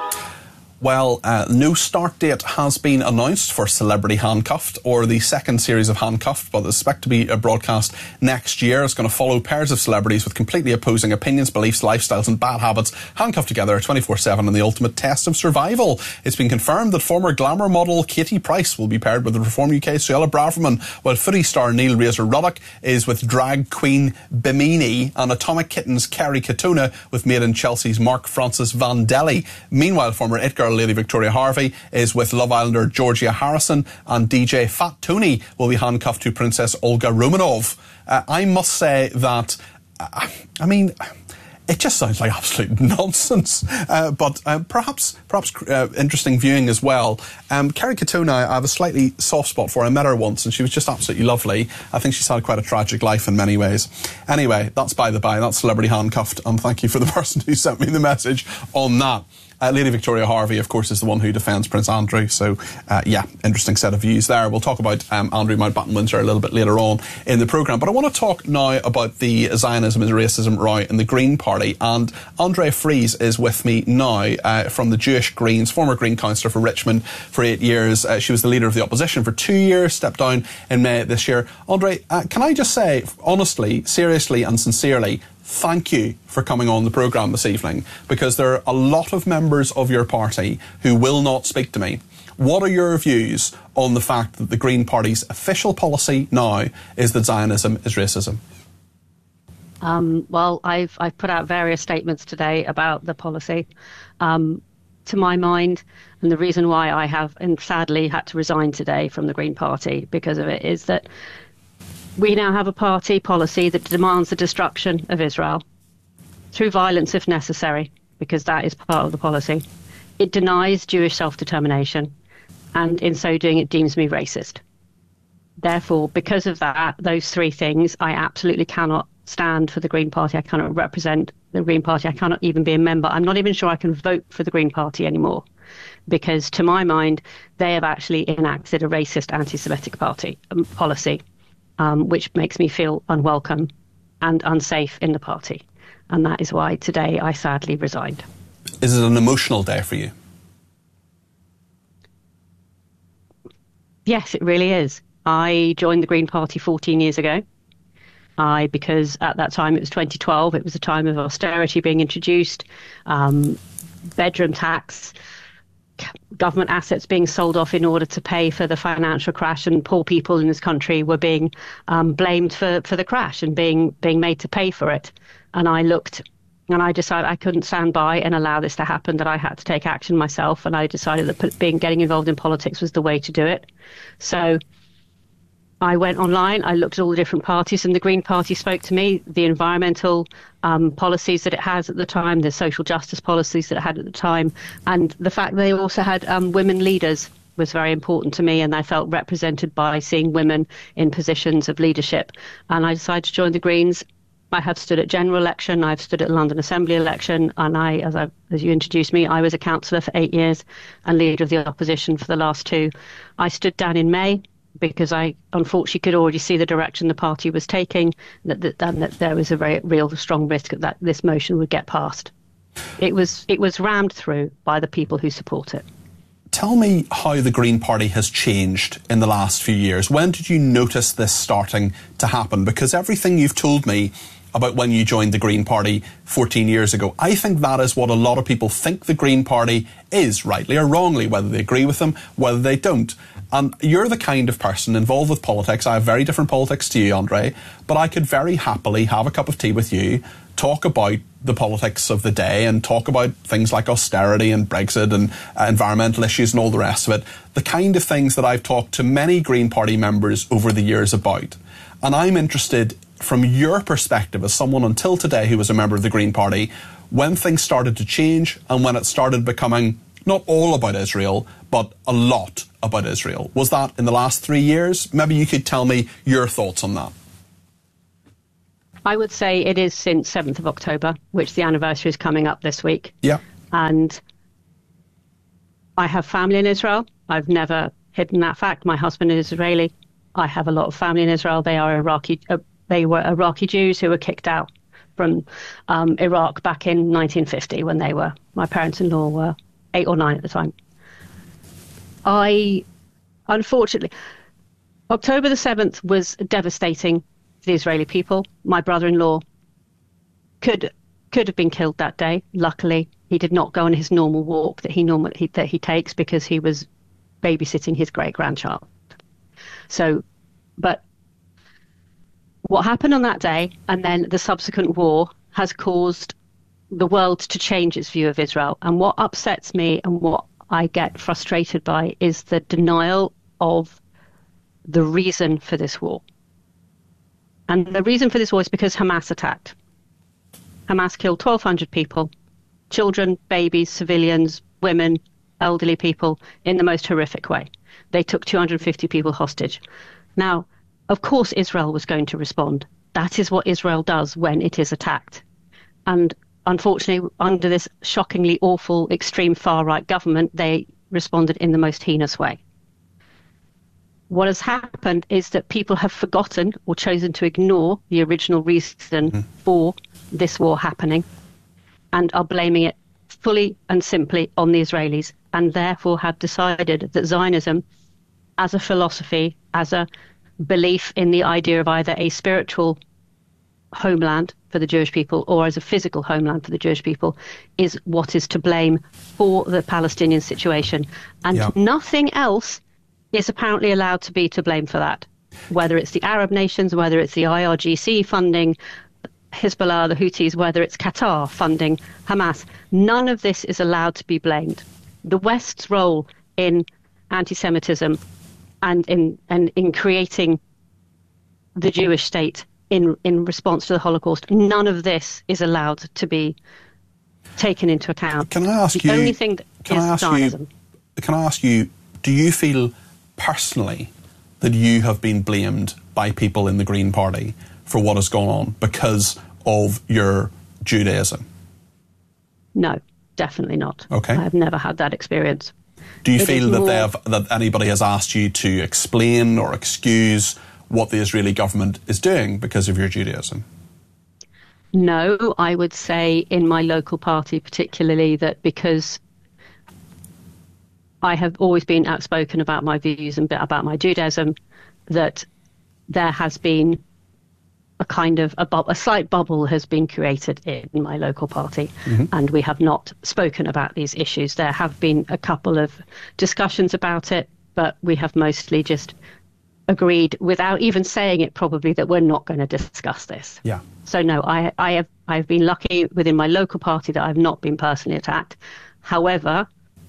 Well, uh, no start date has been announced for Celebrity Handcuffed, or the second series of Handcuffed, but it's expected to be a broadcast next year. It's going to follow pairs of celebrities with completely opposing opinions, beliefs, lifestyles and bad habits, handcuffed together twenty-four seven in the ultimate test of survival. It's been confirmed that former glamour model Katie Price will be paired with the Reform U K Suella Braverman, while footy star Neil Razor Ruddock is with drag queen Bimini, and Atomic Kitten's Kerry Katona with Made in Chelsea's Mark Francis Vandelli. Meanwhile, former It Girl Lady Victoria Harvey is with Love Islander Georgia Harrison, and D J Fat Tony will be handcuffed to Princess Olga Romanov. Uh, I must say that, uh, I mean, it just sounds like absolute nonsense, uh, but uh, perhaps perhaps uh, interesting viewing as well. Um, Kerry Katona, I have a slightly soft spot for. I met her once and she was just absolutely lovely. I think she's had quite a tragic life in many ways. Anyway, that's by the by. That's Celebrity Handcuffed, and thank you for the person who sent me the message on that. Uh, Lady Victoria Harvey, of course, is the one who defends Prince Andrew. So, uh, yeah, interesting set of views there. We'll talk about um, Andrew Mountbatten-Windsor a little bit later on in the programme. But I want to talk now about the Zionism is racism row in the Green Party. And Andrea Fries is with me now uh, from the Jewish Greens, former Green councillor for Richmond for eight years. Uh, she was the leader of the opposition for two years, stepped down in May this year. Andre, uh, can I just say, honestly, seriously and sincerely, thank you for coming on the programme this evening, because there are a lot of members of your party who will not speak to me. What are your views on the fact that the Green Party's official policy now is that Zionism is racism? Um, well, I've, I've put out various statements today about the policy. Um, to my mind, and the reason why I have, and sadly, had to resign today from the Green Party because of it, is that we now have a party policy that demands the destruction of Israel through violence if necessary, because that is part of the policy. It denies Jewish self-determination, and in so doing, it deems me racist. Therefore, because of that, those three things, I absolutely cannot stand for the Green Party. I cannot represent the Green Party. I cannot even be a member. I'm not even sure I can vote for the Green Party anymore, because to my mind, they have actually enacted a racist anti-Semitic party um, policy. Um, which makes me feel unwelcome and unsafe in the party. And that is why today I sadly resigned. Is it an emotional day for you? Yes, it really is. I joined the Green Party fourteen years ago. I, because at that time it was twenty twelve, it was a time of austerity being introduced, um, bedroom tax, government assets being sold off in order to pay for the financial crash, and poor people in this country were being um, blamed for, for the crash and being being made to pay for it. And I looked and I decided I couldn't stand by and allow this to happen, that I had to take action myself. And I decided that being getting involved in politics was the way to do it. So I went online, I looked at all the different parties, and the Green Party spoke to me. The environmental um, policies that it has at the time, the social justice policies that it had at the time, and the fact they also had um, women leaders was very important to me, and I felt represented by seeing women in positions of leadership. And I decided to join the Greens. I have stood at general election, I've stood at London Assembly election, and I, as, I, as you introduced me, I was a councillor for eight years and leader of the opposition for the last two. I stood down in May because I unfortunately could already see the direction the party was taking, that, that, and that there was a very real strong risk that this motion would get passed. It was it was rammed through by the people who support it. Tell me how the Green Party has changed in the last few years. When did you notice this starting to happen? Because everything you've told me about when you joined the Green Party fourteen years ago, I think that is what a lot of people think the Green Party is, rightly or wrongly, whether they agree with them, whether they don't. And you're the kind of person involved with politics. I have very different politics to you, Andre, but I could very happily have a cup of tea with you, talk about the politics of the day and talk about things like austerity and Brexit and uh, environmental issues and all the rest of it, the kind of things that I've talked to many Green Party members over the years about. And I'm interested, from your perspective as someone until today who was a member of the Green Party, when things started to change and when it started becoming not all about Israel, but a lot about Israel. Was that in the last three years? Maybe you could tell me your thoughts on that. I would say it is since seventh of October, which the anniversary is coming up this week. Yeah. And I have family in Israel. I've never hidden that fact. My husband is Israeli. I have a lot of family in Israel. They are Iraqi. Uh, they were Iraqi Jews who were kicked out from um, Iraq back in nineteen fifty when they were, my parents-in-law were eight or nine at the time. I, unfortunately, October the seventh was devastating to the Israeli people. My brother-in-law could could have been killed that day. Luckily, he did not go on his normal walk that he normally he, that he takes because he was babysitting his great-grandchild. So, but what happened on that day and then the subsequent war has caused the world to change its view of Israel. And what upsets me and what I get frustrated by is the denial of the reason for this war. And the reason for this war is because Hamas attacked. Hamas killed twelve hundred people, children, babies, civilians, women, elderly people, in the most horrific way. They took two hundred fifty people hostage. Now, of course, Israel was going to respond. That is what Israel does when it is attacked. And unfortunately, under this shockingly awful, extreme far-right government, they responded in the most heinous way. What has happened is that people have forgotten or chosen to ignore the original reason mm. for this war happening and are blaming it fully and simply on the Israelis, and therefore have decided that Zionism, as a philosophy, as a belief in the idea of either a spiritual homeland for the Jewish people or as a physical homeland for the Jewish people, is what is to blame for the Palestinian situation. And yeah. nothing else is apparently allowed to be to blame for that, whether it's the Arab nations, whether it's the I R G C funding Hezbollah, the Houthis, whether it's Qatar funding Hamas. None of this is allowed to be blamed. The West's role in anti-Semitism and in and in creating the Jewish state in in response to the Holocaust, none of this is allowed to be taken into account. Can I ask the you? only thing that can is I ask Zionism. you? Can I ask you? Do you feel personally that you have been blamed by people in the Green Party for what has gone on because of your Judaism? No, definitely not. Okay. I've never had that experience. Do you It feel is that more- they have that anybody has asked you to explain or excuse what the Israeli government is doing because of your Judaism? No, I would say in my local party particularly that because I have always been outspoken about my views and about my Judaism, that there has been a kind of a, bu- a slight bubble has been created in my local party, Mm-hmm. and we have not spoken about these issues. There have been a couple of discussions about it, but we have mostly just agreed, without even saying it probably, that we're not going to discuss this. Yeah. So no, I, I have I've been lucky within my local party that I've not been personally attacked. However,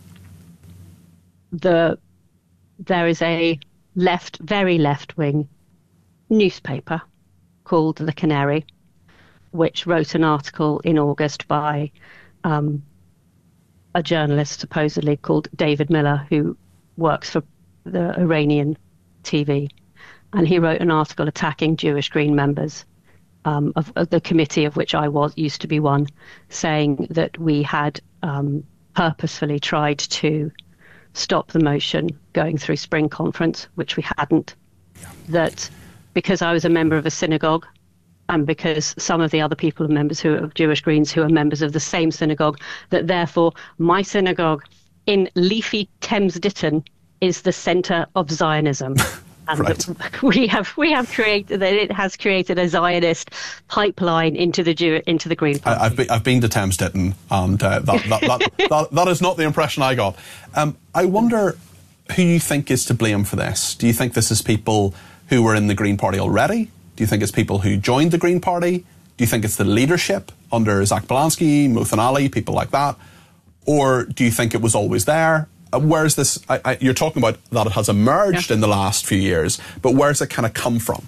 the there is a left, very left-wing newspaper called The Canary, which wrote an article in August by um, a journalist supposedly called David Miller, who works for the Iranian T V. And he wrote an article attacking Jewish Green members um, of, of the committee of which I was used to be one, saying that we had um, purposefully tried to stop the motion going through Spring Conference, which we hadn't. That because I was a member of a synagogue, and because some of the other people are members who are Jewish Greens who are members of the same synagogue, that therefore my synagogue in leafy Thames Ditton is the centre of Zionism. And right. that we have we have created that it has created a Zionist pipeline into the Jew, into the Green Party. I, I've been I've been to Thames Ditton, and uh, that, that, that, that that is not the impression I got. Um, I wonder who you think is to blame for this. Do you think this is people who were in the Green Party already? Do you think it's people who joined the Green Party? Do you think it's the leadership under Zach Balansky, Mothin Ali, people like that, or do you think it was always there? Uh, where's this? I, I, you're talking about that it has emerged yeah. in the last few years, but where's it kind of come from?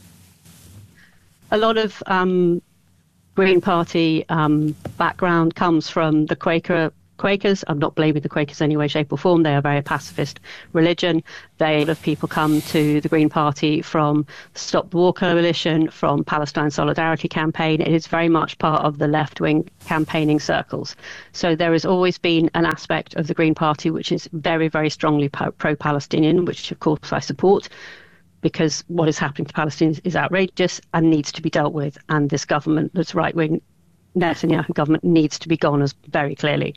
A lot of um, Green Party um, background comes from the Quaker Quakers. I'm not blaming the Quakers in any way, shape or form. They are a very pacifist religion. They, a lot of people come to the Green Party from the Stop the War Coalition, from Palestine Solidarity Campaign. It is very much part of the left-wing campaigning circles. So there has always been an aspect of the Green Party which is very, very strongly pro-Palestinian, which of course I support, because what is happening to Palestinians is outrageous and needs to be dealt with. And this government, this right-wing Netanyahu government, needs to be gone as very clearly.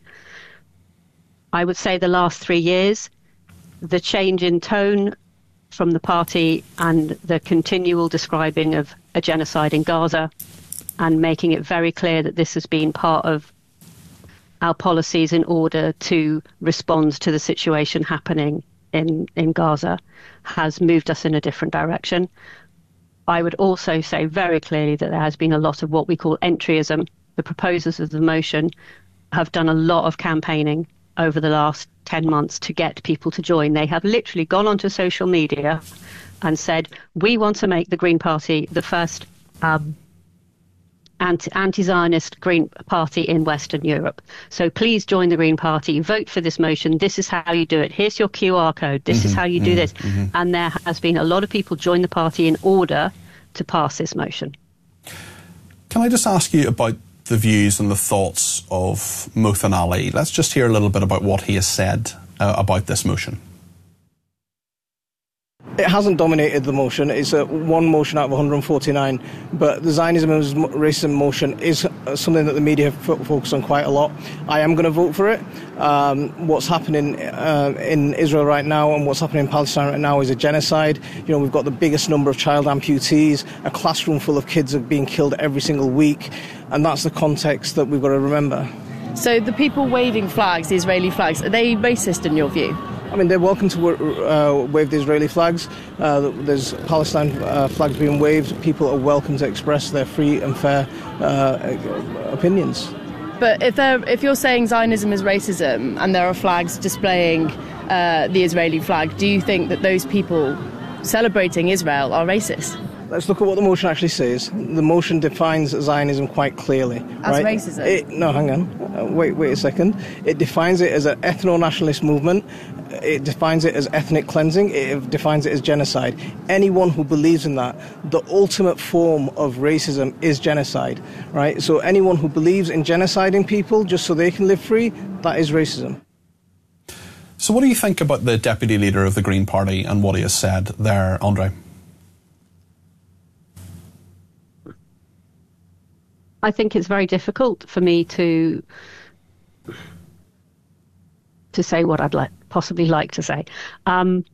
I would say the last three years, the change in tone from the party and the continual describing of a genocide in Gaza and making it very clear that this has been part of our policies in order to respond to the situation happening in, in Gaza has moved us in a different direction. I would also say very clearly that there has been a lot of what we call entryism. The proposers of the motion have done a lot of campaigning over the last ten months to get people to join. They have literally gone onto social media and said, we want to make the Green Party the first um, anti- anti-Zionist Green Party in Western Europe. So please join the Green Party, vote for this motion. This is how you do it. Here's your Q R code. This mm-hmm, is how you mm-hmm, do this. Mm-hmm. And there has been a lot of people join the party in order to pass this motion. Can I just ask you about the views and the thoughts of Mothin Ali? Let's just hear a little bit about what he has said uh, about this motion. It hasn't dominated the motion. It's a one motion out of one hundred forty-nine, but the Zionism and racism motion is something that the media f- focus on quite a lot. I am going to vote for it. Um, what's happening uh, in Israel right now and what's happening in Palestine right now is a genocide. You know, we've got the biggest number of child amputees. A classroom full of kids are being killed every single week, and that's the context that we've got to remember. So the people waving flags, the Israeli flags, are they racist in your view? I mean, they're welcome to uh, wave the Israeli flags. Uh, there's Palestine uh, flags being waved. People are welcome to express their free and fair uh, opinions. But if they're, if you're saying Zionism is racism and there are flags displaying uh, the Israeli flag, do you think that those people celebrating Israel are racist? Let's look at what the motion actually says. The motion defines Zionism quite clearly. As right? racism? It, no, hang on. Uh, wait, wait a second. It defines it as an ethno-nationalist movement. It defines it as ethnic cleansing. It defines it as genocide. Anyone who believes in that, the ultimate form of racism is genocide, right? So anyone who believes in genociding people just so they can live free, that is racism. So what do you think about the deputy leader of the Green Party and what he has said there, Andre? I think it's very difficult for me to to say what I'd like, possibly like to say. Um,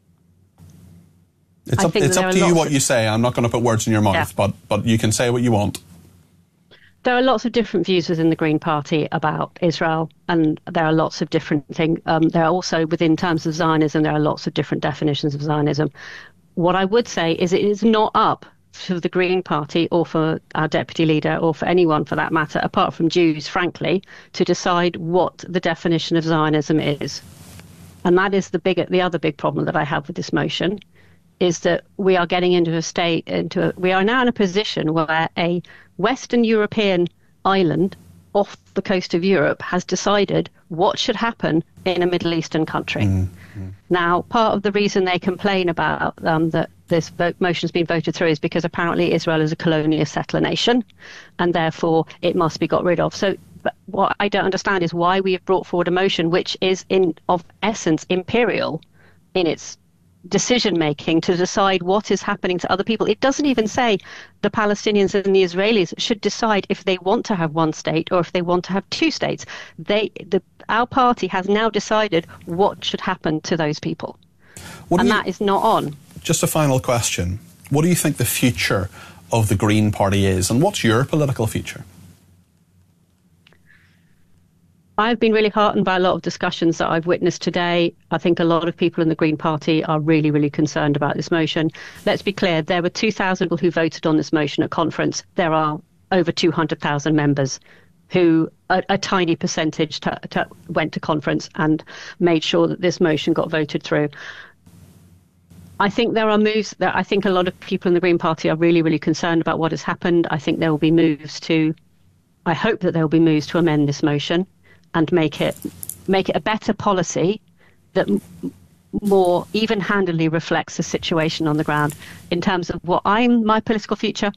it's up, it's up to you what of, you say. I'm not going to put words in your mouth, yeah. but but you can say what you want. There are lots of different views within the Green Party about Israel, and there are lots of different things. Um, there are also, within terms of Zionism, there are lots of different definitions of Zionism. What I would say is it is not up for the Green Party or for our deputy leader or for anyone for that matter, apart from Jews, frankly, to decide what the definition of Zionism is. And that is the big, the other big problem that I have with this motion, is that we are getting into a state, into a, we are now in a position where a Western European island off the coast of Europe has decided what should happen in a Middle Eastern country. Mm-hmm. Now, part of the reason they complain about um, that this vote, motion has been voted through is because apparently Israel is a colonial settler nation and therefore it must be got rid of. So But what I don't understand is why we have brought forward a motion which is, in of essence, imperial in its decision-making to decide what is happening to other people. It doesn't even say the Palestinians and the Israelis should decide if they want to have one state or if they want to have two states. They, the, our party has now decided what should happen to those people. What and you, that is not on. Just a final question. What do you think the future of the Green Party is, and what's your political future? I've been really heartened by a lot of discussions that I've witnessed today. I think a lot of people in the Green Party are really, really concerned about this motion. Let's be clear, there were two thousand people who voted on this motion at conference. There are over two hundred thousand members who, a, a tiny percentage, to, to, went to conference and made sure that this motion got voted through. I think there are moves that I think a lot of people in the Green Party are really, really concerned about what has happened. I think there will be moves to, I hope that there will be moves to amend this motion and make it make it a better policy that m- more even-handedly reflects the situation on the ground. In terms of what I'm, my political future,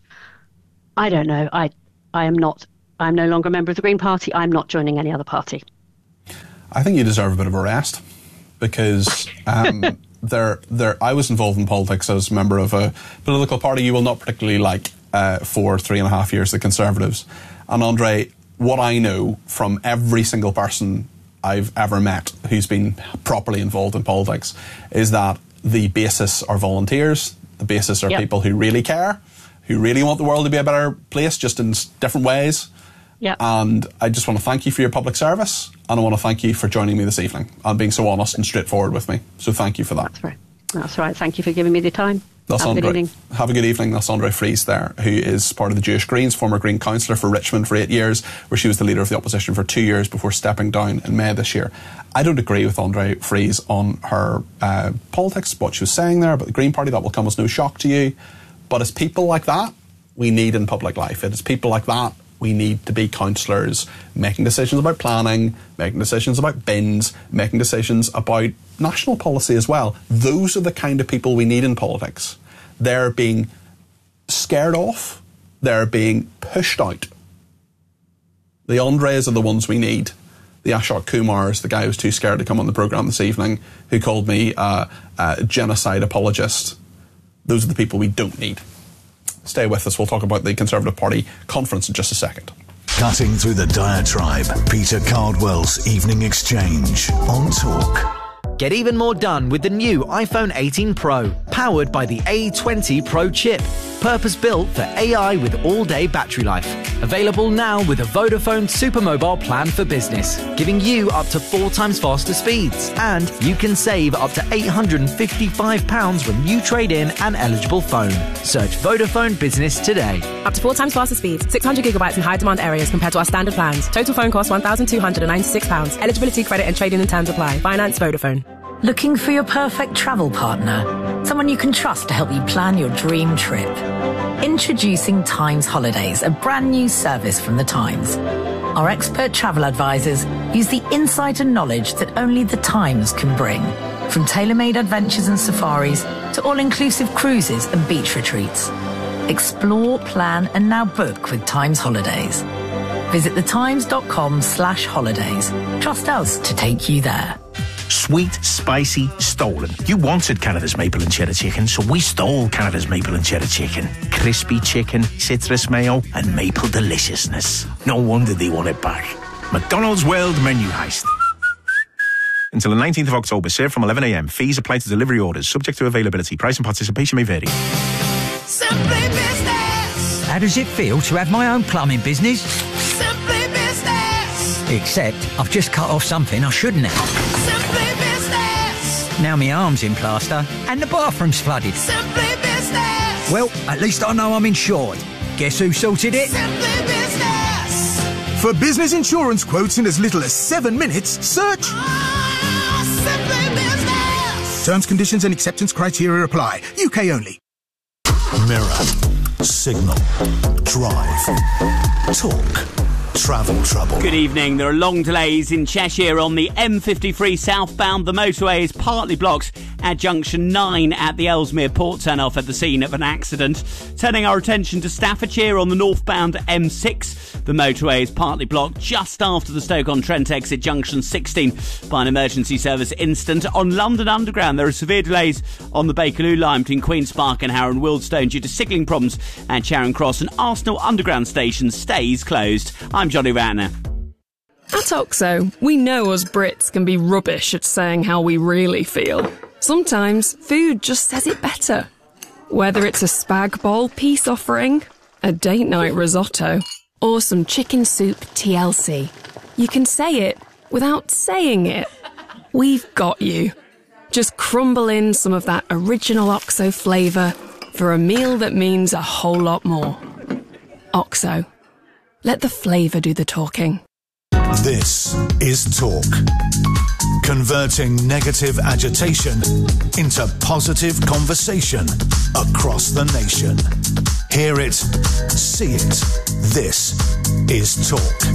I don't know. I I am not, I'm no longer a member of the Green Party. I'm not joining any other party. I think you deserve a bit of a rest, because um, there, there. I was involved in politics as a member of a political party you will not particularly like uh, for three and a half years, the Conservatives. And Andre, what I know from every single person I've ever met who's been properly involved in politics is that the basis are volunteers, the basis are yep. people who really care, who really want the world to be a better place, just in different ways. Yep. And I just want to thank you for your public service, and I want to thank you for joining me this evening and being so honest and straightforward with me. So thank you for that. That's right. That's right. Thank you for giving me the time. That's Have a good Andre. evening. Have a good evening. That's Andre Fries there, who is part of the Jewish Greens, former Green councillor for Richmond for eight years, where she was the leader of the opposition for two years before stepping down in May this year. I don't agree with Andre Fries on her uh, politics, what she was saying there about the Green Party. That will come as no shock to you. But it's people like that we need in public life. It is people like that we need to be councillors, making decisions about planning, making decisions about bins, making decisions about national policy as well. Those are the kind of people we need in politics. They're being scared off. They're being pushed out. The Andres are the ones we need. The Ashok Kumars, the guy who's too scared to come on the programme this evening, who called me uh, a genocide apologist. Those are the people we don't need. Stay with us. We'll talk about the Conservative Party conference in just a second. Cutting through the diatribe, Peter Cardwell's Evening Exchange on Talk. Get even more done with the new iPhone eighteen Pro, powered by the A twenty Pro chip. Purpose-built for A I with all-day battery life. Available now with a Vodafone Supermobile plan for business, giving you up to four times faster speeds. And you can save up to eight hundred fifty-five pounds when you trade in an eligible phone. Search Vodafone Business today. Up to four times faster speeds, six hundred gigabytes in high demand areas compared to our standard plans. Total phone cost one thousand two hundred ninety-six pounds. Eligibility, credit and trading and terms apply. Finance Vodafone. Looking for your perfect travel partner? Someone you can trust to help you plan your dream trip? Introducing Times Holidays, a brand new service from the Times. Our expert travel advisors use the insight and knowledge that only the Times can bring. From tailor-made adventures and safaris to all-inclusive cruises and beach retreats. Explore, plan and now book with Times Holidays. Visit thetimes.com slash holidays. Trust us to take you there. Sweet, spicy, stolen. You wanted Canada's maple and cheddar chicken, so we stole Canada's maple and cheddar chicken. Crispy chicken, citrus mayo, and maple deliciousness. No wonder they want it back. McDonald's World Menu Heist. Until the nineteenth of October, served from eleven a.m. Fees apply to delivery orders, subject to availability. Price and participation may vary. Simply Business. How does it feel to have my own plumbing business? Simply Business. Except I've just cut off something I shouldn't have. Simply Business. Now my arm's in plaster and the bathroom's flooded. Simply Business. Well, at least I know I'm insured. Guess who sorted it? Simply Business. For business insurance quotes in as little as seven minutes, search oh, Simply Business. Terms, conditions and acceptance criteria apply. U K only. Mirror, Signal, Drive, Talk. travel trouble. Good evening. There are long delays in Cheshire on the M fifty-three southbound. The motorway is partly blocked at junction nine at the Ellesmere Port turn-off at the scene of an accident. Turning our attention to Staffordshire on the northbound M six. The motorway is partly blocked just after the Stoke-on-Trent exit junction sixteen by an emergency service incident. On London Underground, there are severe delays on the Bakerloo line between Queen's Park and Harrow and Wealdstone due to signalling problems at Charing Cross, and Arsenal Underground station stays closed. I'm Johnny Ratner. At Oxo, we know us Brits can be rubbish at saying how we really feel. Sometimes food just says it better. Whether it's a spag bol peace offering, a date night risotto, or some chicken soup T L C, you can say it without saying it. We've got you. Just crumble in some of that original Oxo flavour for a meal that means a whole lot more. Oxo. Let the flavour do the talking. This is Talk. Converting negative agitation into positive conversation across the nation. Hear it, see it. This is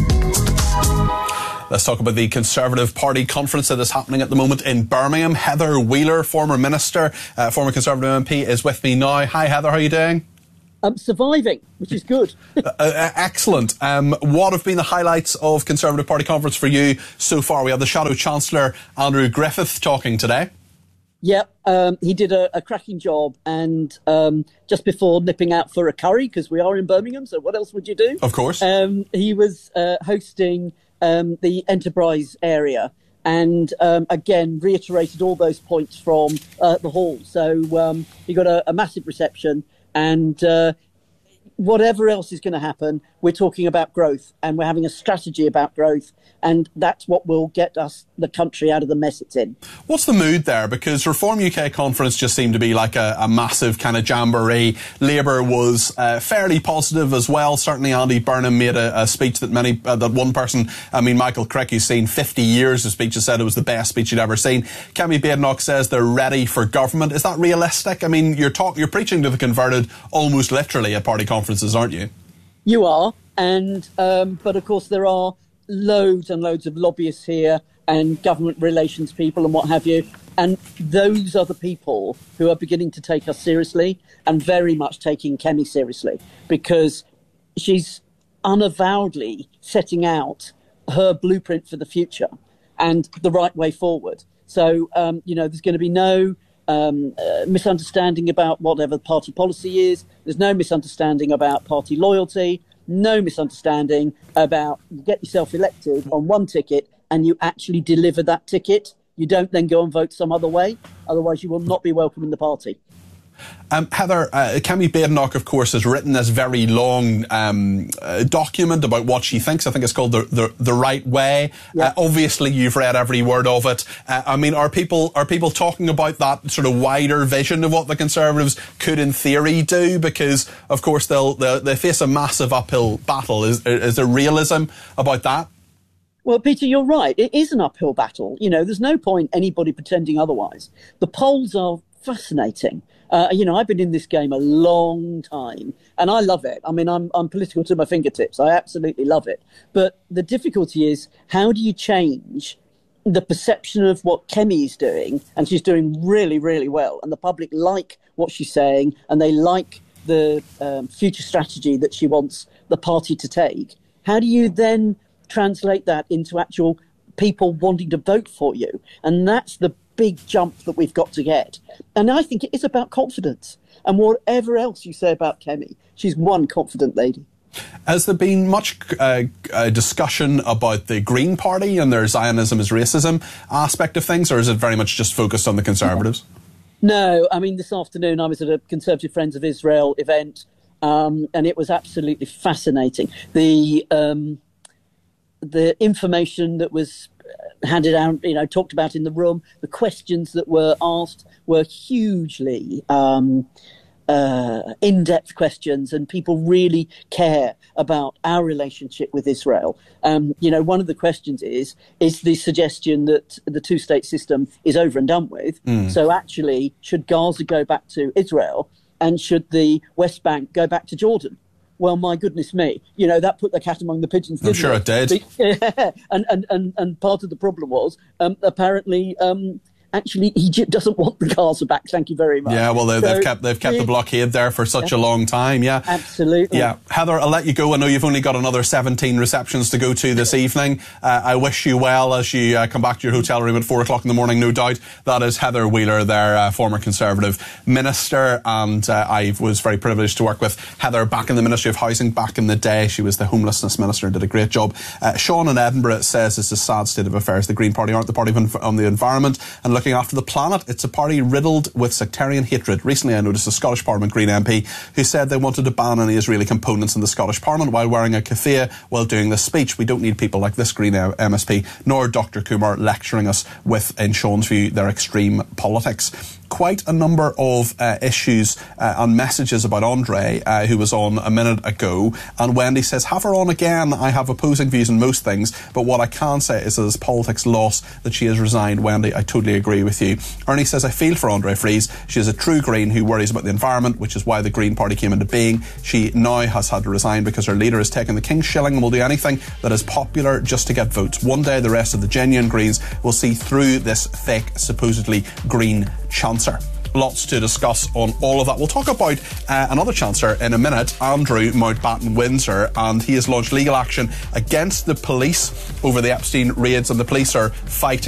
Talk. Let's talk about the Conservative Party conference that is happening at the moment in Birmingham. Heather Wheeler, former minister, uh, former Conservative M P, is with me now. Hi, Heather, how are you doing? I'm surviving, which is good. uh, uh, excellent. Um, what have been the highlights of Conservative Party conference for you so far? We had the Shadow Chancellor, Andrew Griffith, talking today. Yeah, um, he did a, a cracking job. And um, just before nipping out for a curry, because we are in Birmingham, so what else would you do? Of course. Um, he was uh, hosting um, the enterprise area and, um, again, reiterated all those points from uh, the hall. So um, he got a, a massive reception. And uh, whatever else is going to happen, we're talking about growth and we're having a strategy about growth. And that's what will get us, the country, out of the mess it's in. What's the mood there? Because Reform U K conference just seemed to be like a, a massive kind of jamboree. Labour was uh, fairly positive as well. Certainly Andy Burnham made a, a speech that many, uh, that one person, I mean, Michael Crick, who's seen fifty years of speeches, said it was the best speech he'd ever seen. Kemi Badenoch says they're ready for government. Is that realistic? I mean, you're talking, you're preaching to the converted almost literally at party conferences, aren't you? You are. And, um, but of course there are loads and loads of lobbyists here and government relations people and what have you. And those are the people who are beginning to take us seriously and very much taking Kemi seriously, because she's unavowedly setting out her blueprint for the future and the right way forward. So, um, you know, there's going to be no um, uh, misunderstanding about whatever party policy is. There's no misunderstanding about party loyalty. No misunderstanding about you get yourself elected on one ticket and you actually deliver that ticket. You don't then go and vote some other way. Otherwise, you will not be welcome in the party. Um, Heather, uh, Kemi Badenoch, of course, has written this very long um, uh, document about what she thinks. I think it's called The, the, the Right Way. Yeah. Uh, obviously, you've read every word of it. Uh, I mean, are people are people talking about that sort of wider vision of what the Conservatives could, in theory, do? Because, of course, they'll, they'll they face a massive uphill battle. Is, is there realism about that? Well, Peter, you're right. It is an uphill battle. You know, there's no point anybody pretending otherwise. The polls are fascinating. Uh, you know, I've been in this game a long time and I love it. I mean, I'm, I'm political to my fingertips. I absolutely love it. But the difficulty is, how do you change the perception of what Kemi is doing? And she's doing really, really well. And the public like what she's saying and they like the um, future strategy that she wants the party to take. How do you then translate that into actual people wanting to vote for you? And that's the big jump that we've got to get. And I think it is about confidence. And whatever else you say about Kemi, she's one confident lady. Has there been much uh, uh, discussion about the Green Party and their Zionism is racism aspect of things, or is it very much just focused on the Conservatives? No, I mean, this afternoon I was at a Conservative Friends of Israel event, um, and it was absolutely fascinating. The um, the information that was handed out, you know, talked about in the room, the questions that were asked were hugely um, uh, in-depth questions, and people really care about our relationship with Israel. Um, you know, one of the questions is, is the suggestion that the two-state system is over and done with. Mm. So actually, should Gaza go back to Israel, and should the West Bank go back to Jordan? well, my goodness me, you know, that put the cat among the pigeons, didn't I'm sure it, it did. Yeah. and, and, and, and part of the problem was, um, apparently, um, actually, Egypt doesn't want the Gaza back, thank you very much. Yeah, well, they, so, they've kept they've kept the blockade there for such a long time, yeah. Absolutely. Yeah. Heather, I'll let you go. I know you've only got another seventeen receptions to go to this evening. Uh, I wish you well as you uh, come back to your hotel room at four o'clock in the morning, no doubt. That is Heather Wheeler, their uh, former Conservative minister, and uh, I was very privileged to work with Heather back in the Ministry of Housing back in the day. She was the homelessness minister and did a great job. Uh, Sean in Edinburgh says it's a sad state of affairs. The Green Party aren't the party on the environment and looking after the planet. It's a party riddled with sectarian hatred. Recently I noticed a Scottish Parliament Green M P who said they wanted to ban any Israeli components in the Scottish Parliament while wearing a keffiyeh while doing this speech. We don't need people like this Green M S P nor Doctor Kumar lecturing us with, in Sean's view, their extreme politics. Quite a number of uh, issues uh, and messages about Andre, uh, who was on a minute ago. And Wendy says, have her on again. I have opposing views on most things, but what I can say is that it's politics loss that she has resigned. Wendy, I totally agree with you. Ernie says, I feel for Andre Fries. She is a true Green who worries about the environment, which is why the Green Party came into being. She now has had to resign because her leader has taken the king's shilling and will do anything that is popular just to get votes. One day the rest of the genuine Greens will see through this fake, supposedly Green Chancellor. Lots to discuss on all of that. We'll talk about uh, another Chancellor in a minute, Andrew Mountbatten-Windsor, and he has launched legal action against the police over the Epstein raids, and the police are fighting